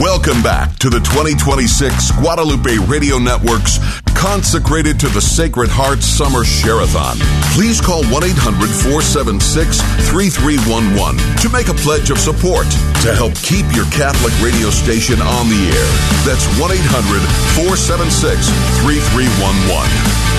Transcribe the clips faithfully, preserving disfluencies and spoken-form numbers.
Welcome back to the twenty twenty-six Guadalupe Radio Network's Consecrated to the Sacred Heart Summer Share-a-thon. Please call one eight hundred four seven six three three one one to make a pledge of support to help keep your Catholic radio station on the air. That's one eight hundred four seven six three three one one.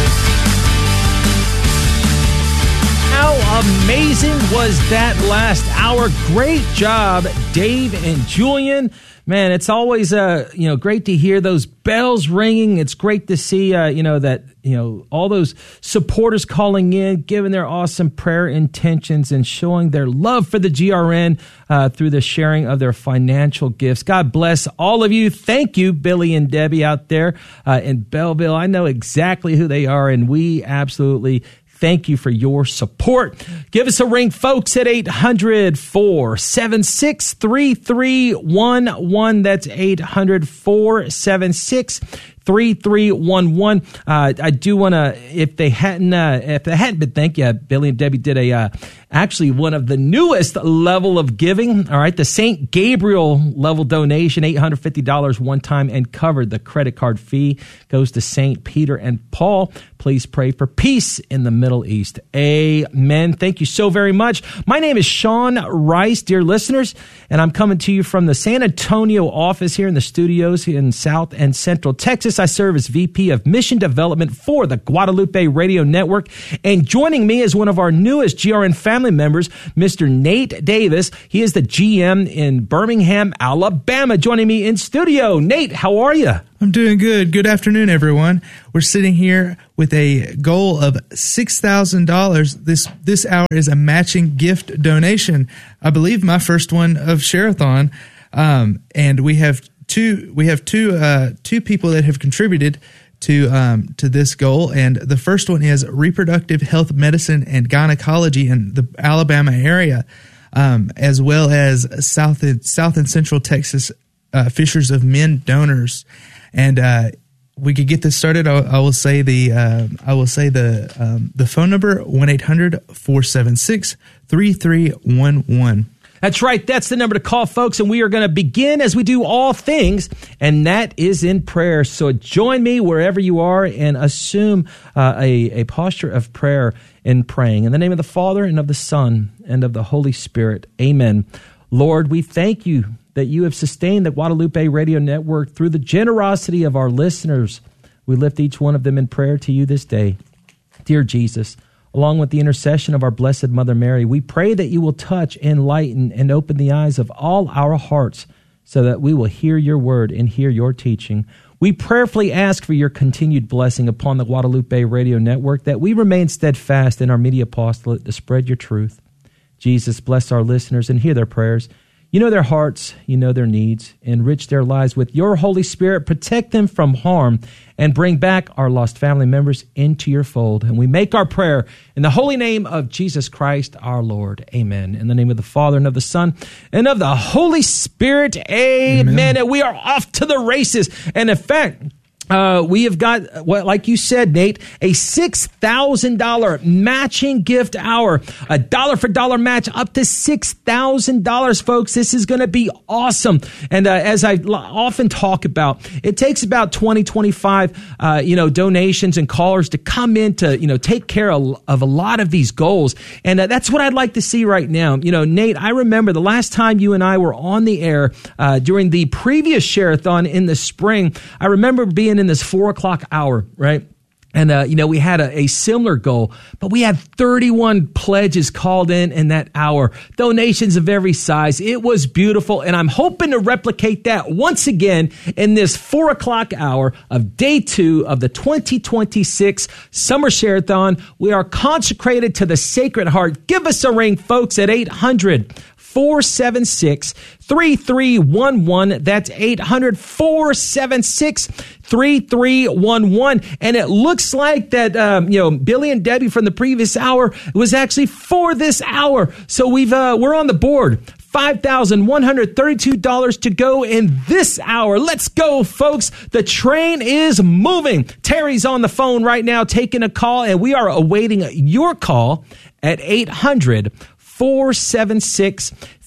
How amazing was that last hour? Great job, Dave and Julian. Man, it's always uh, you know great to hear those bells ringing. It's great to see uh, you know that you know all those supporters calling in, giving their awesome prayer intentions, and showing their love for the G R N uh, through the sharing of their financial gifts. God bless all of you. Thank you, Billy and Debbie out there uh, in Belleville. I know exactly who they are, and we absolutely thank you for your support. Give us a ring, folks, at eight hundred four seven six three three one one. That's eight hundred four seven six three three one one. Uh, I do want to, if they hadn't, uh, if they hadn't been, thank you, Billy and Debbie did a, uh, actually one of the newest level of giving. All right. The Saint Gabriel level donation, eight hundred fifty dollars one time, and covered the credit card fee, goes to Saint Peter and Paul. Please pray for peace in the Middle East. Amen. Thank you so very much. My name is Sean Rice, dear listeners, and I'm coming to you from the San Antonio office here in the studios in South and Central Texas. I serve as V P of Mission Development for the Guadalupe Radio Network. And joining me is one of our newest G R N family members, Mister Nate Davis. He is the G M in Birmingham, Alabama. Joining me in studio. Nate, how are you? I'm doing good. Good afternoon, everyone. We're sitting here with a goal of six thousand dollars. This this hour is a matching gift donation. I believe my first one of Share-a-thon. Um, and we have two we have two uh, two people that have contributed to um, to this goal. And the first one is Reproductive Health Medicine and Gynecology in the Alabama area, um, as well as South and, South and Central Texas uh, Fishers of Men donors. And uh, we could get this started. I, I will say the uh, I will say the um, the phone number one eight hundred four seven six three three one one. That's right. That's the number to call, folks. And we are going to begin as we do all things, and that is in prayer. So join me wherever you are and assume uh, a, a posture of prayer in praying. In the name of the Father, and of the Son, and of the Holy Spirit. Amen. Lord, we thank you that you have sustained the Guadalupe Radio Network through the generosity of our listeners. We lift each one of them in prayer to you this day. Dear Jesus, along with the intercession of our Blessed Mother Mary, we pray that you will touch, enlighten, and open the eyes of all our hearts so that we will hear your word and hear your teaching. We prayerfully ask for your continued blessing upon the Guadalupe Radio Network, that we remain steadfast in our media apostolate to spread your truth. Jesus, bless our listeners and hear their prayers. You know their hearts, you know their needs. Enrich their lives with your Holy Spirit. Protect them from harm and bring back our lost family members into your fold. And we make our prayer in the holy name of Jesus Christ, our Lord. Amen. In the name of the Father, and of the Son, and of the Holy Spirit. Amen. Amen. And we are off to the races. And in fact, Uh, we have got, what, like you said, Nate, a six thousand dollars matching gift hour, a dollar for dollar match up to six thousand dollars, folks. This is going to be awesome. And uh, as I l- often talk about, it takes about twenty, twenty-five, uh, you know, donations and callers to come in to, you know, take care of, of a lot of these goals. And uh, that's what I'd like to see right now. You know, Nate, I remember the last time you and I were on the air uh, during the previous Share-a-thon in the spring. I remember being in this four o'clock hour, right? And, uh, you know, we had a, a similar goal, but we had thirty-one pledges called in in that hour, donations of every size. It was beautiful. And I'm hoping to replicate that once again in this four o'clock hour of day two of the twenty twenty-six Summer Share-a-thon. We are consecrated to the Sacred Heart. Give us a ring, folks, at eight hundred four seven six three three one one. That's eight hundred four seven six three three one one. And it looks like that, um, you know, Billy and Debbie from the previous hour was actually for this hour. So we've, uh, we're on the board. five thousand one hundred thirty-two dollars to go in this hour. Let's go, folks. The train is moving. Terry's on the phone right now taking a call, and we are awaiting your call at eight hundred four seven six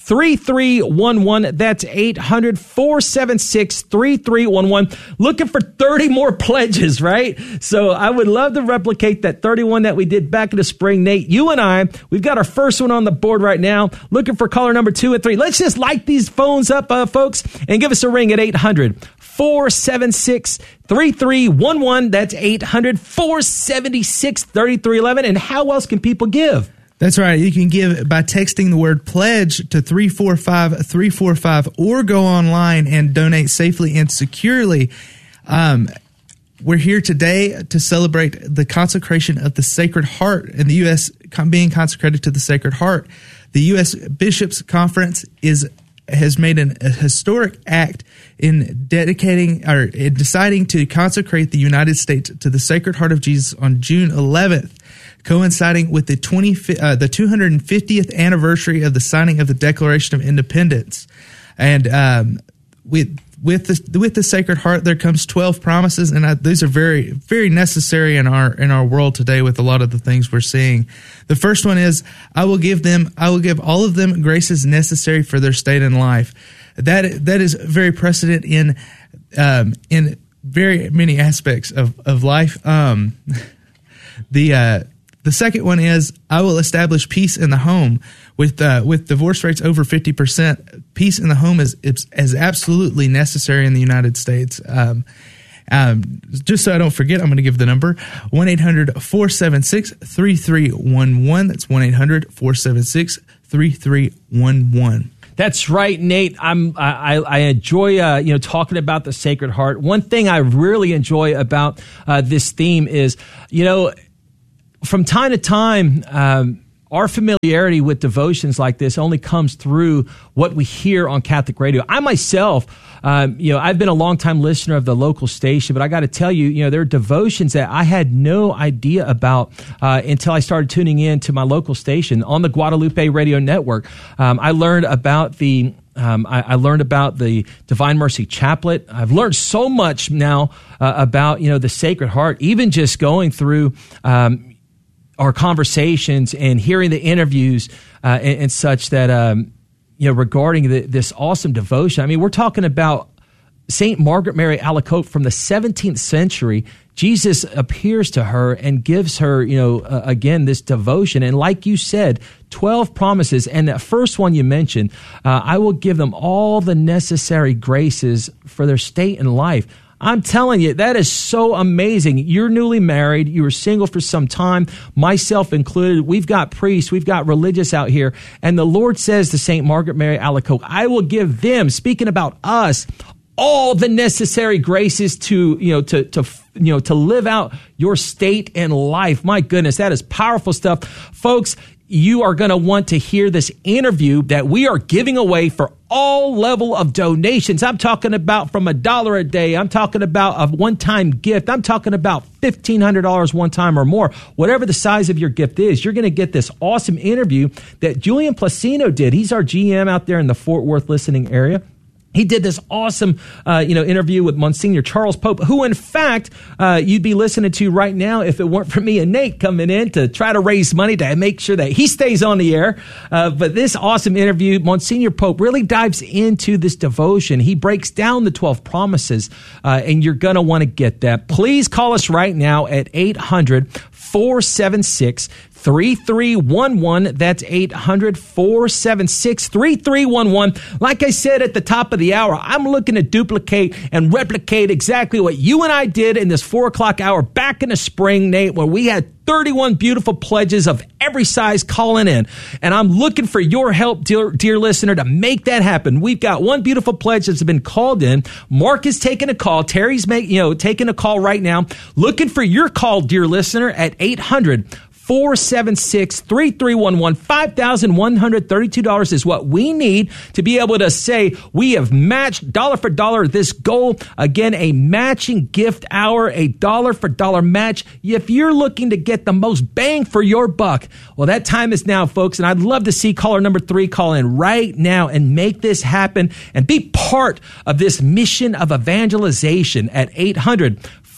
three three one one. That's eight hundred, four seven six, three three one one. Looking for thirty more pledges, right? So I would love to replicate that thirty-one that we did back in the spring. Nate, you and I, we've got our first one on the board right now. Looking for caller number two and three. Let's just light these phones up, uh, folks, and give us a ring at eight hundred, four seven six, three three one one. That's eight hundred, four seven six, three three one one. And how else can people give? That's right. You can give by texting the word pledge to three four five three four five or go online and donate safely and securely. Um, we're here today to celebrate the consecration of the Sacred Heart and the U S being consecrated to the Sacred Heart. The U S Bishops' Conference is has made an, a historic act in dedicating or in deciding to consecrate the United States to the Sacred Heart of Jesus on June eleventh. Coinciding with the twenty uh, the two hundred fiftieth anniversary of the signing of the Declaration of Independence, and um, with with the with the Sacred Heart, there comes twelve promises, and I, these are very very necessary in our in our world today with a lot of the things we're seeing. The first one is, "I will give them, I will give all of them graces necessary for their state in life." That that is very precedent in um, in very many aspects of of life. Um, the uh, The second one is, I will establish peace in the home. With uh, with divorce rates over fifty percent, peace in the home is, is, is absolutely necessary in the United States. Um, um, just so I don't forget, I'm going to give the number, one eight hundred, four seven six, three three one one. That's one eight hundred, four seven six, three three one one. That's right, Nate. I'm, I, I enjoy, uh, you know, talking about the Sacred Heart. One thing I really enjoy about uh, this theme is, you know, from time to time, um, our familiarity with devotions like this only comes through what we hear on Catholic radio. I myself, um, you know, I've been a longtime listener of the local station, but I got to tell you, you know, there are devotions that I had no idea about uh, until I started tuning in to my local station on the Guadalupe Radio Network. Um, I learned about the Um, I, I learned about the Divine Mercy Chaplet. I've learned so much now uh, about, you know, the Sacred Heart, even just going through um, our conversations and hearing the interviews uh, and, and such that, um, you know, regarding the, this awesome devotion. I mean, we're talking about Saint Margaret Mary Alacoque from the seventeenth century. Jesus appears to her and gives her, you know, uh, again, this devotion. And like you said, twelve promises. And that first one you mentioned, uh, I will give them all the necessary graces for their state in life. I'm telling you, that is so amazing. You're newly married. You were single for some time, myself included. We've got priests. We've got religious out here. And the Lord says to Saint Margaret Mary Alacoque, I will give them, speaking about us, all the necessary graces to, you know, to, to, you know, to live out your state in life. My goodness, that is powerful stuff. Folks, you are going to want to hear this interview that we are giving away for all level of donations. I'm talking about from a dollar a day. I'm talking about a one-time gift. I'm talking about fifteen hundred dollars one time or more. Whatever the size of your gift is, you're going to get this awesome interview that Julian Placino did. He's our G M out there in the Fort Worth listening area. He did this awesome, uh, you know, interview with Monsignor Charles Pope, who, in fact, uh, you'd be listening to right now if it weren't for me and Nate coming in to try to raise money to make sure that he stays on the air. Uh, but this awesome interview, Monsignor Pope really dives into this devotion. He breaks down the twelve promises, uh, and you're going to want to get that. Please call us right now at eight hundred, four seven six, three three one one. That's eight hundred, four seven six, three three one one. Like I said at the top of the hour, I'm looking to duplicate and replicate exactly what you and I did in this four o'clock hour back in the spring, Nate, where we had thirty-one beautiful pledges of every size calling in. And I'm looking for your help, dear, dear listener, to make that happen. We've got one beautiful pledge that's been called in. Mark is taking a call. Terry's make, you know, taking a call right now. Looking for your call, dear listener, at eight hundred, four seven six, three three one one. five thousand one hundred thirty-two dollars is what we need to be able to say we have matched dollar for dollar this goal. Again, a matching gift hour, a dollar for dollar match. If you're looking to get the most bang for your buck, well, that time is now, folks. And I'd love to see caller number three call in right now and make this happen and be part of this mission of evangelization at eight hundred,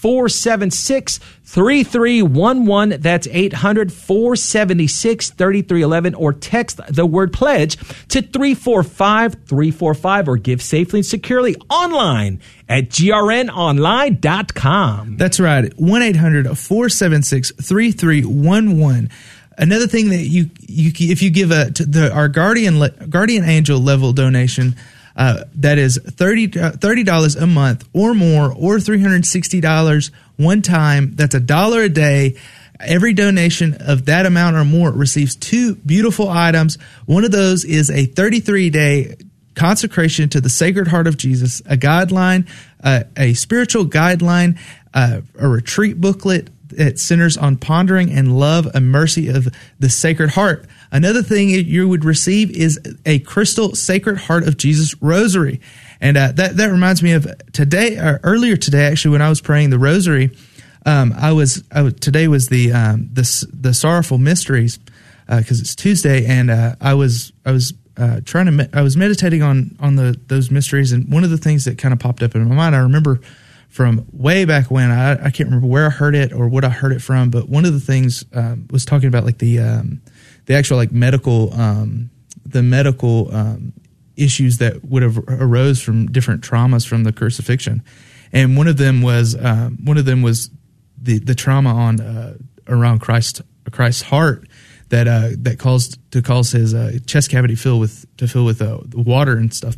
four seven six, three three one one. That's eight hundred, four seven six, three three one one, or text the word pledge to three four five, three four five, or give safely and securely online at G R N online dot com. That's right. one eight hundred, four seven six, three three one one. Another thing that you, you if you give a to the our guardian guardian angel level donation, uh, that is thirty dollars a month or more, or three hundred sixty dollars one time. That's a dollar a day. Every donation of that amount or more receives two beautiful items. One of those is a thirty-three day consecration to the Sacred Heart of Jesus, a guideline, uh, a spiritual guideline, uh, a retreat booklet that centers on pondering and love and mercy of the Sacred Heart. Another thing you would receive is a crystal Sacred Heart of Jesus rosary. And uh, that, that reminds me of today, or earlier today, actually, when I was praying the rosary, um, I was, I was today was the, um, the, the Sorrowful Mysteries, because uh, it's Tuesday, and uh, I was, I was, uh, trying to, me- I was meditating on, on the, those mysteries. And one of the things that kind of popped up in my mind, I remember from way back when, I, I can't remember where I heard it or what I heard it from, but one of the things um, was talking about like the um, the actual like medical um, the medical um, issues that would have arose from different traumas from the crucifixion, and one of them was um, one of them was the the trauma on uh, around Christ Christ's heart that uh, that caused to cause his uh, chest cavity fill with to fill with uh, water and stuff,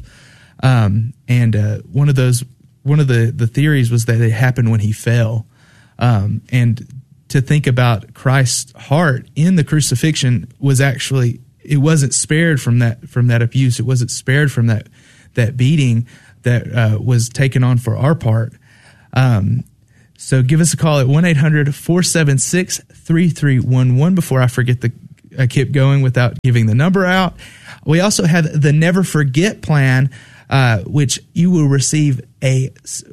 um, and uh, one of those. One of the, the theories was that it happened when he fell. Um, and to think about Christ's heart in the crucifixion was actually, it wasn't spared from that, from that abuse. It wasn't spared from that, that beating that uh, was taken on for our part. Um, so give us a call at one eight hundred, four seven six, three three one one before I forget the, I keep going without giving the number out. We also have the Never Forget plan, Uh, which you will receive a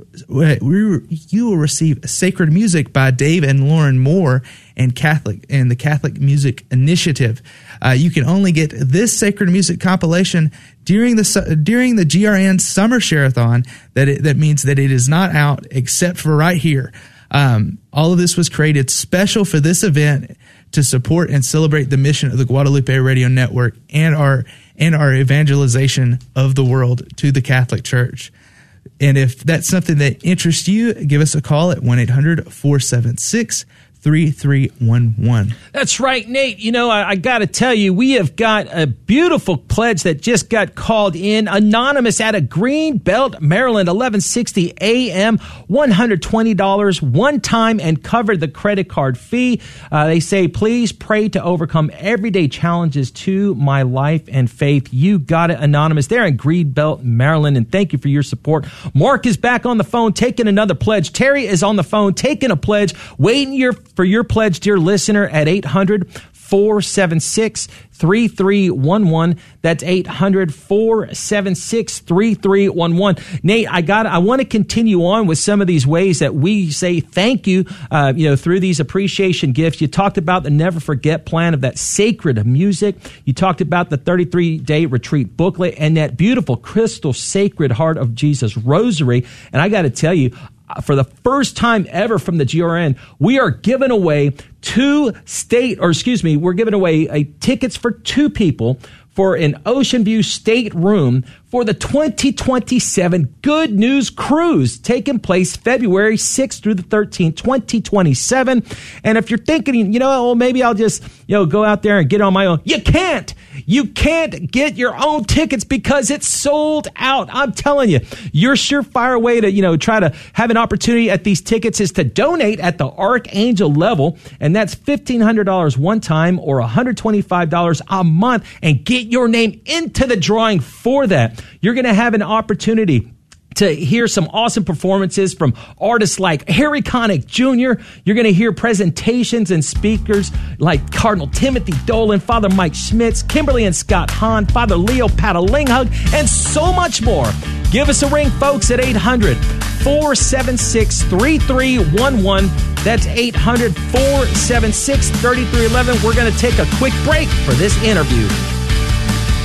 you will receive sacred music by Dave and Lauren Moore and Catholic and the Catholic Music Initiative. Uh, you can only get this sacred music compilation during the during the G R N Summer Share-a-thon. That it, that means that it is not out except for right here. Um, all of this was created special for this event to support and celebrate the mission of the Guadalupe Radio Network and our and our evangelization of the world to the Catholic Church. And if that's something that interests you, give us a call at one eight hundred, four seven six, three three one one. That's right, Nate. You know, I, I got to tell you, we have got a beautiful pledge that just got called in. Anonymous out of Greenbelt, Maryland, eleven sixty A M, one hundred twenty dollars one time and covered the credit card fee. Uh, they say, please pray to overcome everyday challenges to my life and faith. You got it, Anonymous. They're in Greenbelt, Maryland, and thank you for your support. Mark is back on the phone taking another pledge. Terry is on the phone taking a pledge, waiting your for your pledge, dear listener, at eight hundred, four seven six, three three one one. That's eight hundred, four seven six, three three one one. Nate, I got. I want to continue on with some of these ways that we say thank you, uh, you know, through these appreciation gifts. You talked about the Never Forget plan of that sacred music. You talked about the thirty-three day retreat booklet and that beautiful crystal Sacred Heart of Jesus rosary. And I got to tell you, for the first time ever from the G R N, we are giving away two state, or excuse me, we're giving away a tickets for two people for an Ocean View state room for the twenty twenty-seven Good News Cruise taking place February sixth through the thirteenth, twenty twenty-seven. And if you're thinking, you know, well, maybe I'll just, you know, go out there and get on my own. You can't. You can't get your own tickets because it's sold out. I'm telling you, your surefire way to, you know, try to have an opportunity at these tickets is to donate at the Archangel level. And that's fifteen hundred dollars one time or one hundred twenty-five dollars a month, and get your name into the drawing for that. You're going to have an opportunity to hear some awesome performances from artists like Harry Connick Junior You're going to hear presentations and speakers like Cardinal Timothy Dolan, Father Mike Schmitz, Kimberly and Scott Hahn, Father Leo Patalinghug, and so much more. Give us a ring, folks, at eight hundred, four seven six, three three one one. That's eight hundred, four seven six, three three one one. We're going to take a quick break for this interview.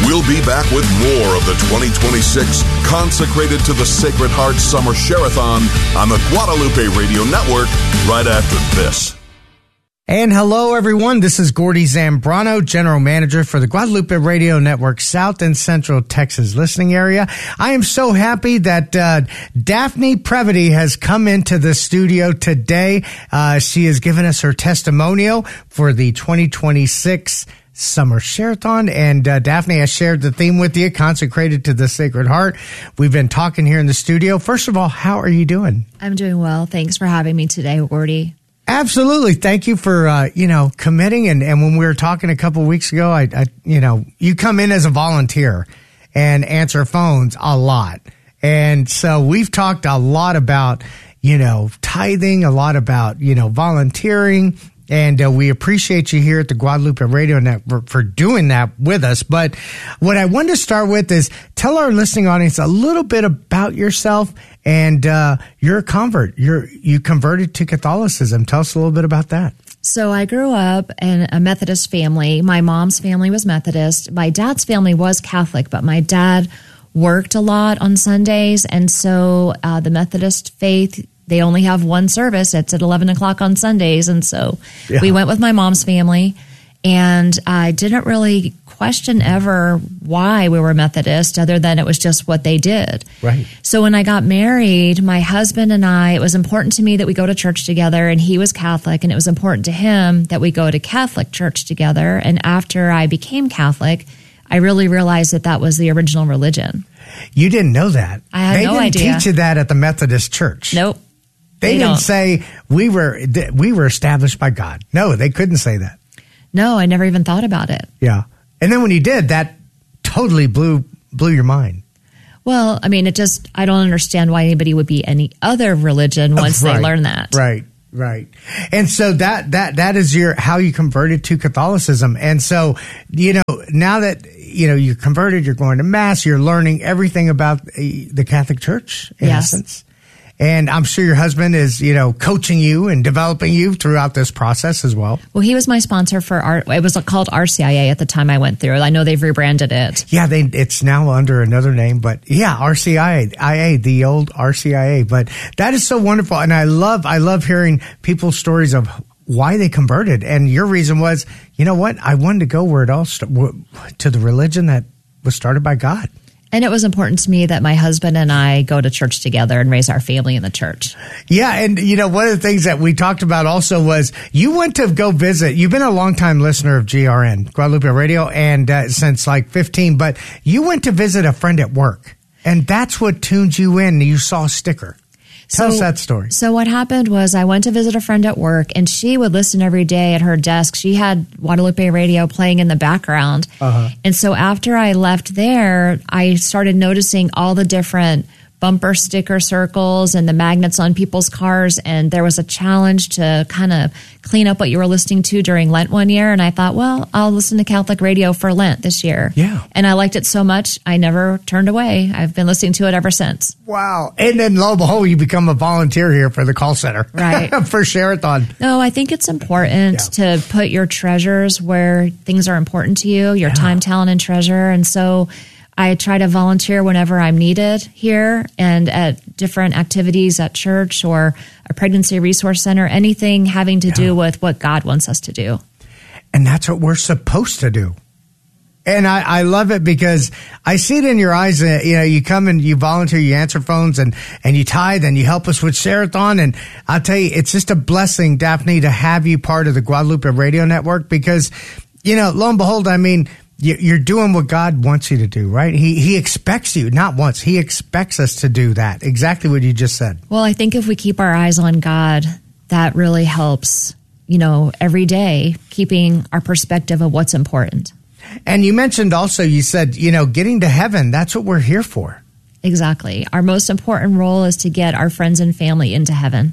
We'll be back with more of the twenty twenty-six Consecrated to the Sacred Heart Summer Share-a-thon on the Guadalupe Radio Network right after this. And hello, everyone. This is Gordy Zambrano, General Manager for the Guadalupe Radio Network South and Central Texas listening area. I am so happy that uh, Daphne Previty has come into the studio today. Uh, she has given us her testimonial for the twenty twenty-six Summer Share-a-thon, and uh, Daphne has shared the theme with you, Consecrated to the Sacred Heart. We've been talking here in the studio. First of all, how are you doing? I'm doing well. Thanks for having me today, Gordy. Absolutely. Thank you for, uh, you know, committing. And, and when we were talking a couple of weeks ago, I, I, you know, you come in as a volunteer and answer phones a lot. And so we've talked a lot about, you know, tithing, a lot about, you know, volunteering. And uh, we appreciate you here at the Guadalupe Radio Network for doing that with us. But what I wanted to start with is tell our listening audience a little bit about yourself. And uh, you're a convert. You're you converted to Catholicism. Tell us a little bit about that. So I grew up in a Methodist family. My mom's family was Methodist. My dad's family was Catholic, but my dad worked a lot on Sundays. And so uh, the Methodist faith, they only have one service. It's at eleven o'clock on Sundays. And so yeah. we went with my mom's family. And I didn't really question ever why we were Methodist, other than it was just what they did. Right. So when I got married, my husband and I, it was important to me that we go to church together, and he was Catholic, and it was important to him that we go to Catholic church together. And after I became Catholic, I really realized that that was the original religion. You didn't know that. I had they no didn't idea. teach you that at the Methodist church. Nope. They, they didn't don't. say we were we were established by God. No, they couldn't say that. No, I never even thought about it. Yeah. And then when you did, that totally blew blew your mind. Well, I mean, it just, I don't understand why anybody would be any other religion once right, they learn that. Right, right. And so that that that is your how you converted to Catholicism. And so, you know, now that, you know, you're converted, you're going to Mass, you're learning everything about the Catholic Church, in yes. essence. And I'm sure your husband is, you know, coaching you and developing you throughout this process as well. Well, he was my sponsor for art. It was called R C I A at the time I went through. I know they've rebranded it. Yeah, they, it's now under another name, but yeah, R C I A, the old R C I A. But that is so wonderful, and I love, I love hearing people's stories of why they converted. And your reason was, you know what? I wanted to go where it all st- to the religion that was started by God. And it was important to me that my husband and I go to church together and raise our family in the church. Yeah, and you know, one of the things that we talked about also was you went to go visit. You've been a longtime listener of G R N, Guadalupe Radio, and uh, since like fifteen, but you went to visit a friend at work, and that's what tuned you in. You saw a sticker. Tell so, us that story. So what happened was I went to visit a friend at work, and she would listen every day at her desk. She had Guadalupe Radio playing in the background. Uh-huh. And so after I left there, I started noticing all the different bumper sticker circles and the magnets on people's cars. And there was a challenge to kind of clean up what you were listening to during Lent one year. And I thought, well, I'll listen to Catholic radio for Lent this year. Yeah. And I liked it so much, I never turned away. I've been listening to it ever since. Wow. And then lo and behold, you become a volunteer here for the call center. Right. For Share-a-thon. No, I think it's important yeah. to put your treasures where things are important to you, your yeah. time, talent, and treasure. And so I try to volunteer whenever I'm needed here and at different activities at church or a pregnancy resource center, anything having to yeah. do with what God wants us to do. And that's what we're supposed to do. And I, I love it because I see it in your eyes. Uh, you know, you come and you volunteer, you answer phones, and, and you tithe, and you help us with Share-a-thon. And I'll tell you, it's just a blessing, Daphne, to have you part of the Guadalupe Radio Network because, you know, lo and behold, I mean, you're doing what God wants you to do, right? He he expects you, not once. He expects us to do that. Exactly what you just said. Well, I think if we keep our eyes on God, that really helps, you know, every day, keeping our perspective of what's important. And you mentioned also, you said, you know, getting to heaven, that's what we're here for. Exactly. Our most important role is to get our friends and family into heaven.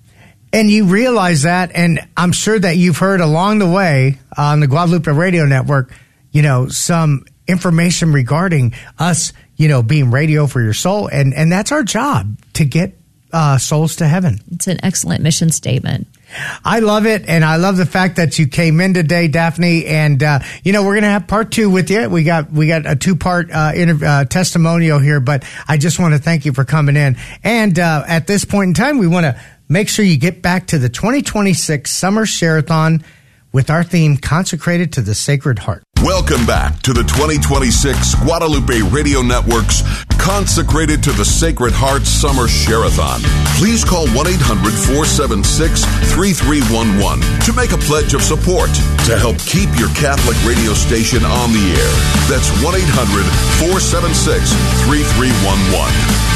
And you realize that, and I'm sure that you've heard along the way on the Guadalupe Radio Network, you know, some information regarding us, you know, being radio for your soul. And, and that's our job, to get uh, souls to heaven. It's an excellent mission statement. I love it, and I love the fact that you came in today, Daphne. And uh, you know, we're going to have part two with you. We got we got a two part uh, interv- uh, testimonial here, but I just want to thank you for coming in. And uh, at this point in time, we want to make sure you get back to the twenty twenty-six Summer Share-a-thon with our theme consecrated to the Sacred Heart. Welcome back to the twenty twenty-six Guadalupe Radio Network's Consecrated to the Sacred Heart Summer Share-a-thon. Please call one eight hundred four seven six three three one one to make a pledge of support to help keep your Catholic radio station on the air. That's one eight hundred four seven six three three one one.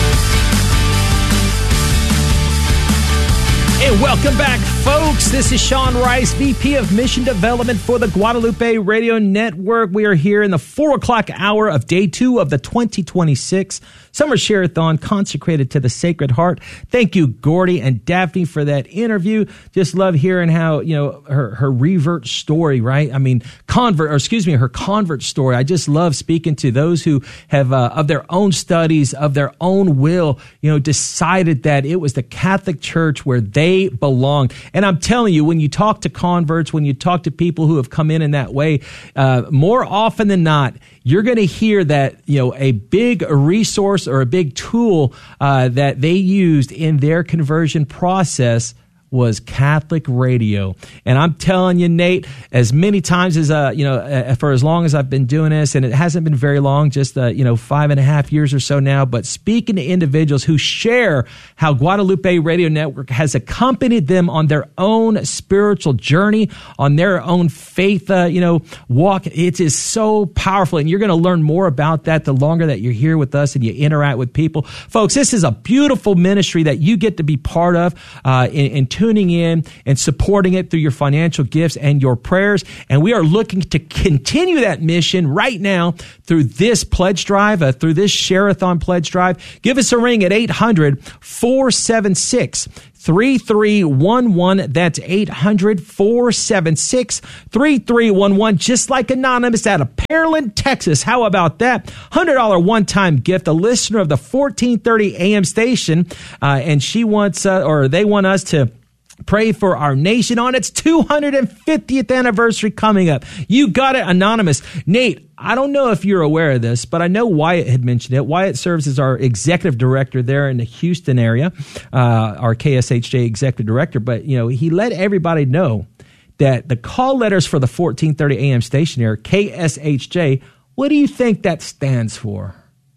And welcome back, folks. This is Sean Rice, V P of Mission Development for the Guadalupe Radio Network. We are here in the four o'clock hour of day two of the twenty twenty-six Summer Share-a-thon consecrated to the Sacred Heart. Thank you, Gordy and Daphne, for that interview. Just love hearing how, you know, her, her revert story, right? I mean, convert, or excuse me, her convert story. I just love speaking to those who have, uh, of their own studies, of their own will, you know, decided that it was the Catholic Church where they belong. And I'm telling you, when you talk to converts, when you talk to people who have come in in that way, uh, more often than not, you're going to hear that, you know, a big resource or a big tool uh, that they used in their conversion process was Catholic radio. And I'm telling you, Nate, as many times as, uh, you know, uh, for as long as I've been doing this, and it hasn't been very long, just, uh, you know, five and a half years or so now, but speaking to individuals who share how Guadalupe Radio Network has accompanied them on their own spiritual journey, on their own faith, uh, you know, walk, it is so powerful. And you're going to learn more about that the longer that you're here with us and you interact with people. Folks, this is a beautiful ministry that you get to be part of uh, in, in tuning in and supporting it through your financial gifts and your prayers. And we are looking to continue that mission right now through this pledge drive, uh, through this Share-a-thon pledge drive. Give us a ring at eight hundred four seven six three three one one. That's eight hundred four seven six three three one one. Just like Anonymous out of Pearland, Texas. How about that? one hundred dollars one-time gift. A listener of the fourteen thirty A M station, uh, and she wants, uh, or they want us to pray for our nation on its two hundred fiftieth anniversary coming up. You got it, Anonymous. Nate, I don't know if you're aware of this, but I know Wyatt had mentioned it. Wyatt serves as our executive director there in the Houston area, uh, our K S H J executive director. But, you know, he let everybody know that the call letters for the fourteen thirty A M station here, K S H J, what do you think that stands for?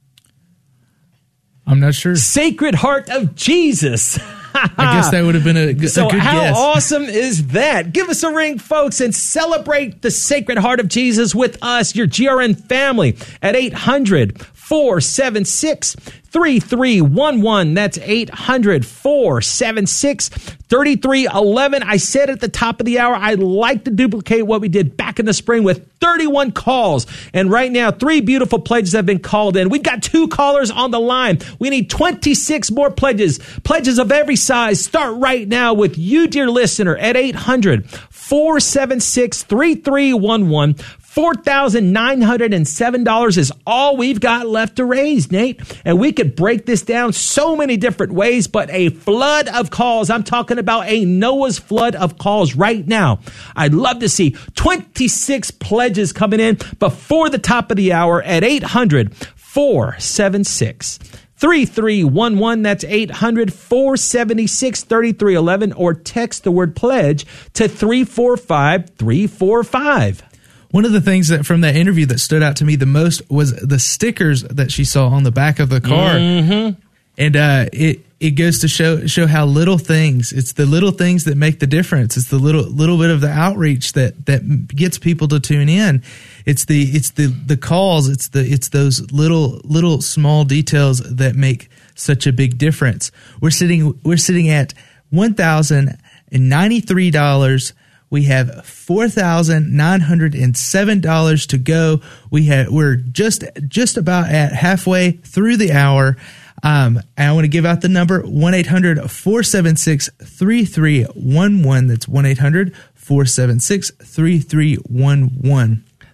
I'm not sure. Sacred Heart of Jesus. I guess that would have been a, a so good how guess. Awesome is that? Give us a ring, folks, and celebrate the Sacred Heart of Jesus with us, your G R N family, at eight hundred four seven six three three one one. That's eight hundred four seven six three three one one. I said at the top of the hour, I'd like to duplicate what we did back in the spring with thirty-one calls. And right now, three beautiful pledges have been called in. We've got two callers on the line. We need twenty-six more pledges. Pledges of every size. Start right now with you, dear listener, at eight hundred four seven six three three one one. four thousand nine hundred seven dollars is all we've got left to raise, Nate. And we could break this down so many different ways, but a flood of calls. I'm talking about a Noah's flood of calls right now. I'd love to see twenty-six pledges coming in before the top of the hour at eight hundred four seven six three three one one. That's eight hundred four seven six three three one one, or text the word pledge to three four five three four five. One of the things that from that interview that stood out to me the most was the stickers that she saw on the back of the car. Mm-hmm. And uh, it it goes to show show how little things, it's the little things that make the difference. It's the little little bit of the outreach that that gets people to tune in. It's the it's the the calls, it's the it's those little little small details that make such a big difference. We're sitting we're sitting at one thousand ninety-three dollars. We have four thousand nine hundred seven dollars to go. We have, we're just just about at halfway through the hour. Um, and I want to give out the number, one eight hundred four seven six three three one one. That's one eight hundred four seven six three three one one.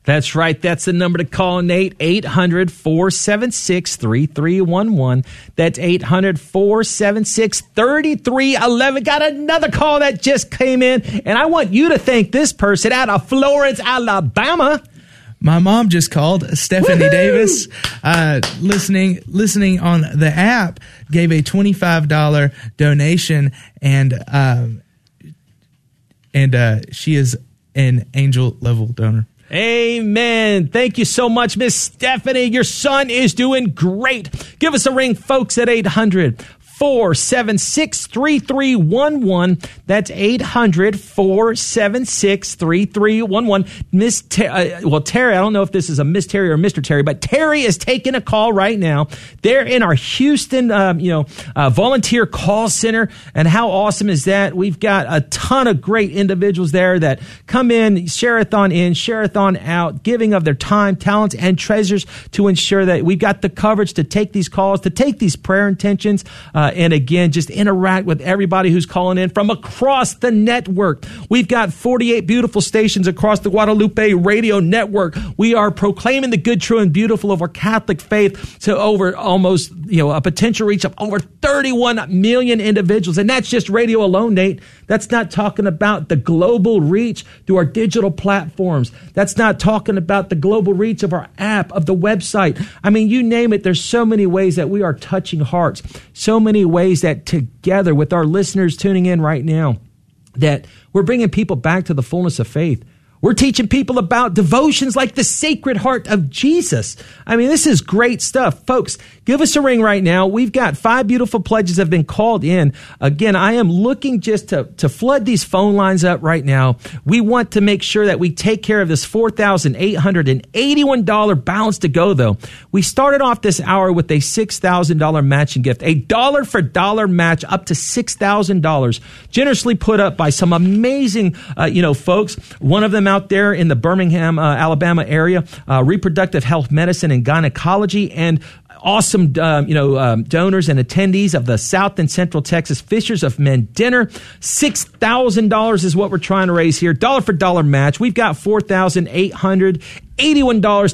That's right. That's the number to call, Nate. eight hundred, four seven six, three three one one. That's eight hundred, four seven six, three three one one. Got another call that just came in, and I want you to thank this person out of Florence, Alabama. My mom just called, Stephanie Woo-hoo! Davis, uh, listening listening on the app, gave a twenty-five dollars donation, and um, and uh, she is an angel level donor. Amen. Thank you so much, Miss Stephanie. Your son is doing great. Give us a ring, folks, at eight hundred, four seven six, three three one one. That's eight hundred, four seven six, three three one one. Miss Ter- uh, well, Terry, I don't know if this is a Miss Terry or Mister Terry, but Terry is taking a call right now. They're in our Houston, um, you know, uh, volunteer call center. And how awesome is that? We've got a ton of great individuals there that come in, share-a-thon in, share-a-thon out, giving of their time, talents, and treasures to ensure that we've got the coverage to take these calls, to take these prayer intentions, uh, and again, just interact with everybody who's calling in from across the network. We've got forty-eight beautiful stations across the Guadalupe Radio Network. We are proclaiming the good, true, and beautiful of our Catholic faith to over almost, you know, a potential reach of over thirty-one million individuals. And that's just radio alone, Nate. That's not talking about the global reach through our digital platforms. That's not talking about the global reach of our app, of the website. I mean, you name it. There's so many ways that we are touching hearts. So many ways that together with our listeners tuning in right now, that we're bringing people back to the fullness of faith. We're teaching people about devotions like the Sacred Heart of Jesus. I mean, this is great stuff. Folks, give us a ring right now. We've got five beautiful pledges that have been called in. Again, I am looking just to, to flood these phone lines up right now. We want to make sure that we take care of this four thousand eight hundred eighty-one dollars balance to go, though. We started off this hour with a six thousand dollars matching gift, a dollar for dollar match up to six thousand dollars, generously put up by some amazing, uh, you know, folks. One of them out there in the Birmingham, uh, Alabama area, uh, reproductive health medicine and gynecology, and awesome, um, you know, um, donors and attendees of the South and Central Texas Fishers of Men Dinner. six thousand dollars is what we're trying to raise here. Dollar for dollar match. We've got four thousand eight hundred eighty-one dollars